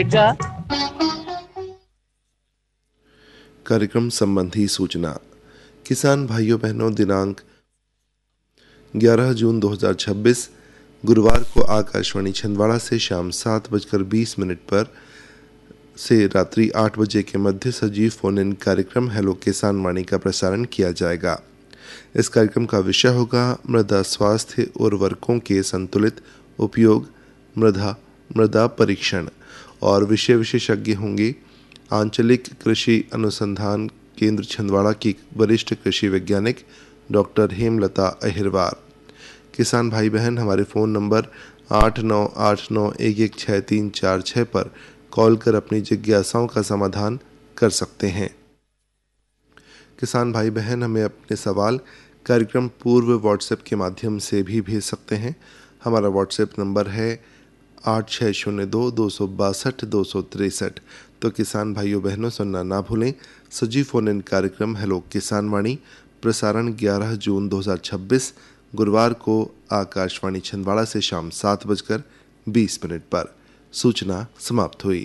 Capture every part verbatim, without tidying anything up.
कार्यक्रम संबंधी सूचना। किसान भाइयों बहनों, दिनांक ग्यारह जून दो हज़ार छब्बीस गुरुवार को आकाशवाणी छिंदवाड़ा से शाम सात बजकर बीस मिनट पर से रात्रि आठ बजे के मध्य सजीव फोन इन कार्यक्रम हेलो किसान वाणी का प्रसारण किया जाएगा। इस कार्यक्रम का विषय होगा मृदा स्वास्थ्य उर्वरकों के संतुलित उपयोग, मृदा मृदा परीक्षण, और विषय विशेषज्ञ होंगे आंचलिक कृषि अनुसंधान केंद्र छिंदवाड़ा की वरिष्ठ कृषि वैज्ञानिक डॉक्टर हेमलता अहिरवार। किसान भाई बहन हमारे फ़ोन नंबर आठ नौ आठ नौ एक एक छः तीन चार छः पर कॉल कर अपनी जिज्ञासाओं का समाधान कर सकते हैं। किसान भाई बहन हमें अपने सवाल कार्यक्रम पूर्व व्हाट्सएप के माध्यम से भी भेज सकते हैं। हमारा व्हाट्सएप नंबर है आठ छः शून्य दो दो सौ बासठ दो सौ तिरसठ। तो किसान भाइयों बहनों, सुनना ना भूलें सजीव फोन इन कार्यक्रम हेलो किसान वाणी, प्रसारण ग्यारह जून दो हज़ार छब्बीस गुरुवार को आकाशवाणी छिंदवाड़ा से शाम सात बजकर बीस मिनट पर। सूचना समाप्त हुई।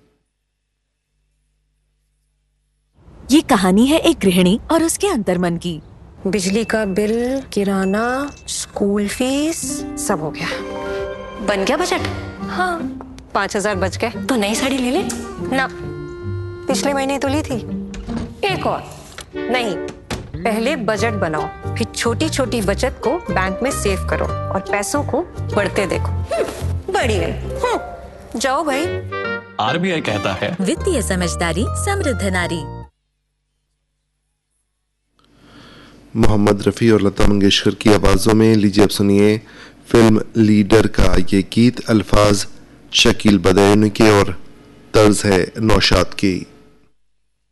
ये कहानी है एक गृहिणी और उसके अंतर्मन की। बिजली का बिल, किराना, स्कूल फीस, सब हो गया। बन गया बजट? हाँ, पाँच हजार बच गए। तो नई साड़ी ले ले ना, पिछले महीने तो ली थी। एक और नहीं, पहले बजट बनाओ, फिर छोटी छोटी बचत को बैंक में सेव करो और पैसों को बढ़ते देखो। बढ़िया। जाओ भाई। आरबीआई कहता है वित्तीय समझदारी समृद्ध नारी। मोहम्मद रफ़ी और लता मंगेशकर की आवाज़ों में लीजिए अब सुनिए फिल्म लीडर का ये गीत। अल्फाज शकील बदायूनी के और तर्ज है नौशाद की।